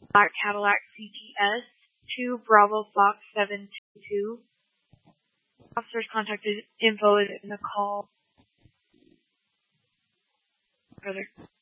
Black Cadillac CTS to Bravo Fox 722. Officer's contact info is in the call. Further.